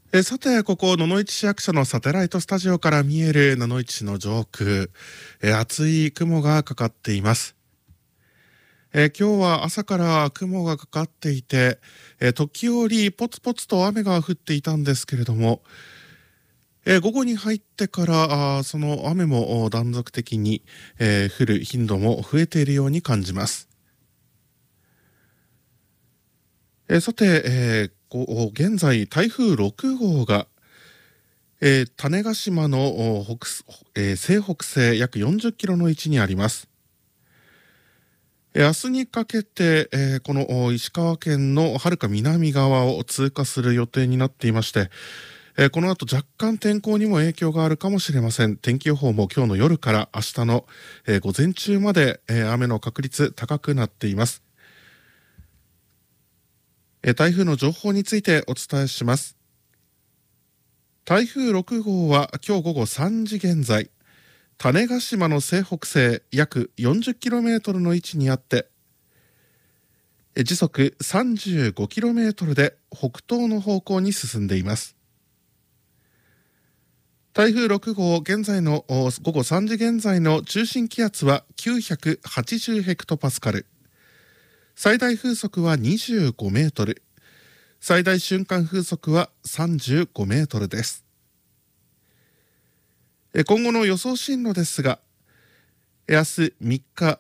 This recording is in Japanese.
さて、ここ、野々市市役所のサテライトスタジオから見える野々市市の上空、厚い雲がかかっています。今日は朝から雲がかかっていて、時折ポツポツと雨が降っていたんですけれども、午後に入ってからその雨も断続的に、降る頻度も増えているように感じます。さて、現在台風6号が種子島の西北西約40キロの位置にあります。明日にかけて、この石川県のはるか南側を通過する予定になっていまして、この後若干天候にも影響があるかもしれません。天気予報も今日の夜から明日の、午前中まで、雨の確率高くなっています。台風の情報についてお伝えします。台風6号は今日午後3時現在、種子島の西北西約 40km の位置にあって、時速 35km で北東の方向に進んでいます。台風6号現在の午後3時現在の中心気圧は980ヘクトパスカル、最大風速は25メートル、最大瞬間風速は35メートルです。今後の予想進路ですが、明日3日